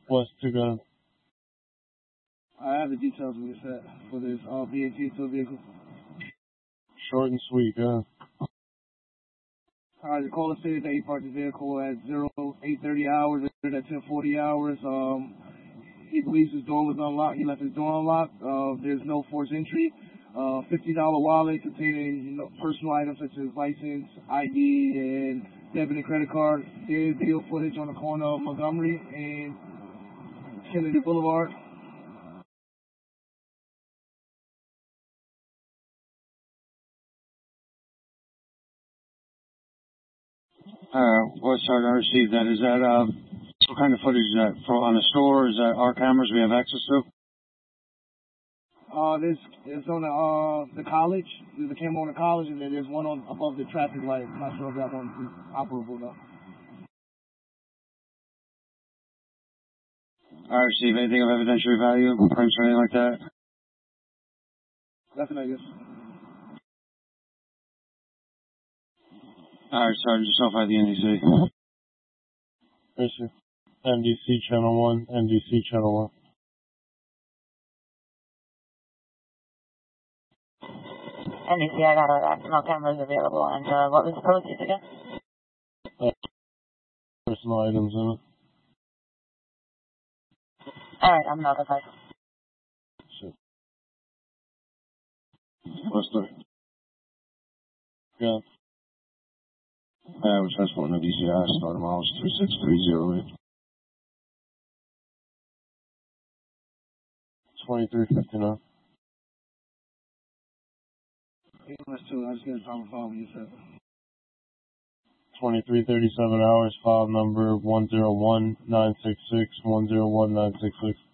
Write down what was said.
West to go. I have the details of this for this BAT tow vehicle. Short and sweet, yeah. Alright, the caller stated that he parked the vehicle at 0830 hours, at 1040 hours. He believes his door was unlocked. He left his door unlocked. There's no forced entry. $50 wallet containing personal items such as license, ID, and debit and credit card. There's video footage on the corner of Montgomery and Kennedy Boulevard. West Side, I received that. Is that, what kind of footage is that? On the store? Is that our cameras we have access to? It's on the college. There's a camera on the college, and then there's one on above the traffic light. I'm not sure if that one is operable though. I received anything of evidentiary value, prints or anything like that? Definitely, yes. Alright, sorry, just notify the NDC. Yes, sir. NDC Channel 1, NDC Channel 1. NDC, I got no cameras available, and what was the proceeds again? Personal items in it. Alright, I'm notified. Sure. What's the? Yeah. Which has one of DCI, starting miles 26308. 2359. That's two. I just got a proper phone when you said. 2337 hours, file number 101966, 101966.